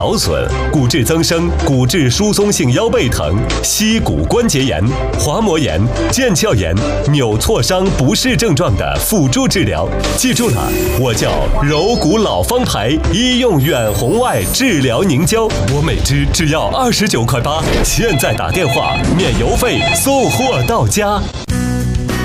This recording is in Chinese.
劳损、骨质增生、骨质疏松性腰背疼、膝骨关节炎、滑膜炎、腱鞘炎、扭挫伤不适症状的辅助治疗。记住了，我叫柔骨老方牌医用远红外治疗凝胶，我每支只要29.8块，现在打电话免邮费送货到家。